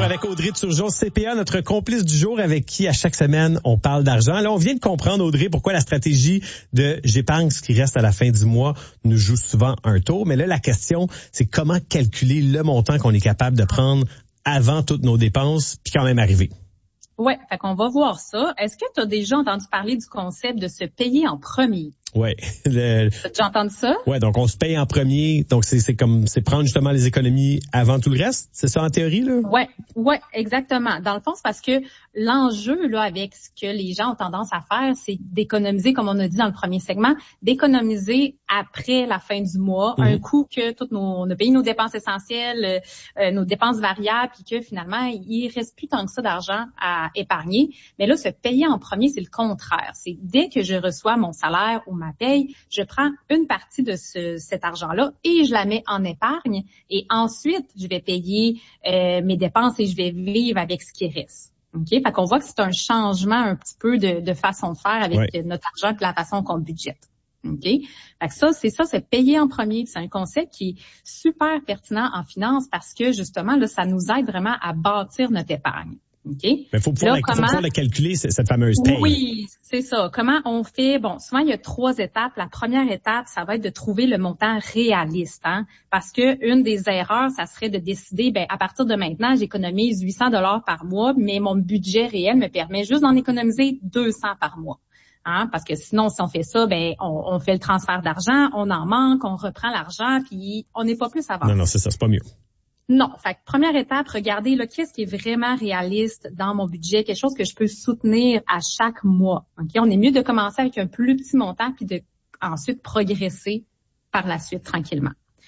avec Audrey Turgeon, CPA, notre complice du jour avec qui à chaque semaine on parle d'argent. Là, on vient de comprendre, Audrey, pourquoi la stratégie de j'épargne ce qui reste à la fin du mois nous joue souvent un tour. Mais là, la question, c'est comment calculer le montant qu'on est capable de prendre avant toutes nos dépenses puis quand même arriver. Ouais, fait qu'on va voir ça. Est-ce que tu as déjà entendu parler du concept de se payer en premier? Ouais. T'as déjà entendu ça? Ouais, donc on se paye en premier. Donc c'est prendre justement les économies avant tout le reste. C'est ça en théorie, là? Ouais, exactement. Dans le fond, c'est parce que l'enjeu, là, avec ce que les gens ont tendance à faire, c'est d'économiser, comme on a dit dans le premier segment, d'économiser après la fin du mois, un coup que on a payé nos dépenses essentielles, nos dépenses variables, puis que finalement, il reste plus tant que ça d'argent à épargner. Mais là, se payer en premier, c'est le contraire. C'est dès que je reçois mon salaire ou ma paye, je prends une partie de cet argent-là et je la mets en épargne. Et ensuite, je vais payer mes dépenses et je vais vivre avec ce qui reste. OK? Fait qu'on voit que c'est un changement un petit peu de façon de faire avec notre argent et la façon qu'on budgète. OK? Fait que c'est payer en premier. C'est un concept qui est super pertinent en finance parce que justement, là, ça nous aide vraiment à bâtir notre épargne. OK? Mais faut pouvoir la calculer, cette fameuse paye. Oui, c'est ça. Comment on fait? Bon, souvent, il y a 3 étapes. La première étape, ça va être de trouver le montant réaliste, hein. Parce que une des erreurs, ça serait de décider, à partir de maintenant, j'économise 800 $ par mois, mais mon budget réel me permet juste d'en économiser 200 par mois. Hein, parce que sinon, si on fait ça, on fait le transfert d'argent, on en manque, on reprend l'argent, puis on n'est pas plus avancé. Non, c'est ça, c'est pas mieux. Non. Fait que première étape, regardez là, qu'est-ce qui est vraiment réaliste dans mon budget, quelque chose que je peux soutenir à chaque mois. OK? On est mieux de commencer avec un plus petit montant puis de ensuite progresser par la suite tranquillement.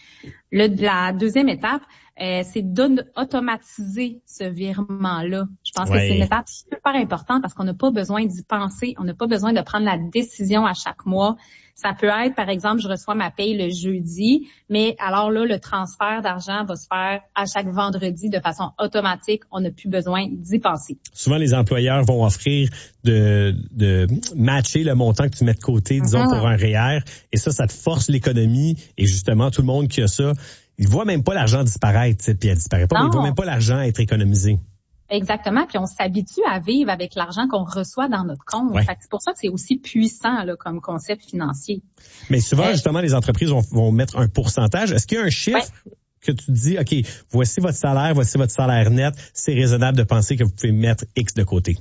La deuxième étape, c'est d'automatiser ce virement-là. Je pense que c'est une étape super importante parce qu'on n'a pas besoin d'y penser, on n'a pas besoin de prendre la décision à chaque mois. Ça peut être, par exemple, je reçois ma paye le jeudi, mais alors là, le transfert d'argent va se faire à chaque vendredi de façon automatique. On n'a plus besoin d'y penser. Souvent, les employeurs vont offrir de matcher le montant que tu mets de côté, disons, pour un REER. Et ça te force l'économie. Et justement, tout le monde qui a ça, il voit même pas l'argent disparaître, puis elle disparaît pas, mais il voit même pas l'argent être économisé. Exactement, puis on s'habitue à vivre avec l'argent qu'on reçoit dans notre compte. Ouais. Fait que c'est pour ça que c'est aussi puissant là, comme concept financier. Mais souvent, justement, les entreprises vont mettre un pourcentage. Est-ce qu'il y a un chiffre que tu dis, OK, voici votre salaire net, c'est raisonnable de penser que vous pouvez mettre X de côté?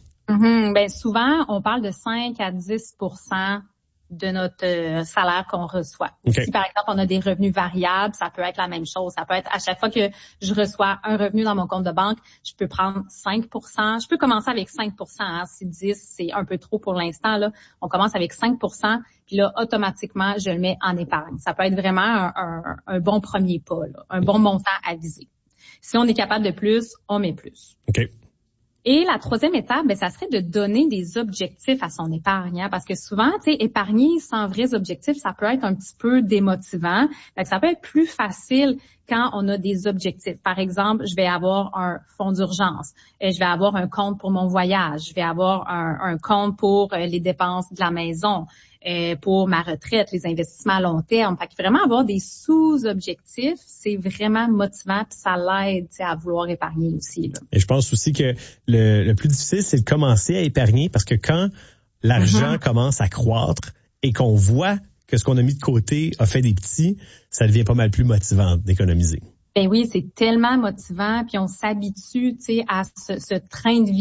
Souvent, on parle de 5 à 10% de notre salaire qu'on reçoit. Si, par exemple, on a des revenus variables, ça peut être la même chose. Ça peut être à chaque fois que je reçois un revenu dans mon compte de banque, je peux prendre 5%. Je peux commencer avec 5%. Hein, si 10, c'est un peu trop pour l'instant. Là, on commence avec 5%, puis là, automatiquement, je le mets en épargne. Ça peut être vraiment un bon premier pas, là, un bon montant à viser. Si on est capable de plus, on met plus. OK. Et la troisième étape, ça serait de donner des objectifs à son épargne, hein, parce que souvent, épargner sans vrais objectifs, ça peut être un petit peu démotivant. Donc, ça peut être plus facile quand on a des objectifs. Par exemple, je vais avoir un fonds d'urgence, je vais avoir un compte pour mon voyage, je vais avoir un compte pour les dépenses de la maison, pour ma retraite, les investissements à long terme. Fait que vraiment avoir des sous-objectifs, c'est vraiment motivant puis ça l'aide à vouloir épargner aussi. Là. Et je pense aussi que le plus difficile, c'est de commencer à épargner parce que quand l'argent commence à croître et qu'on voit que ce qu'on a mis de côté a fait des petits, ça devient pas mal plus motivant d'économiser. Ben oui, c'est tellement motivant puis on s'habitue, à ce train de vie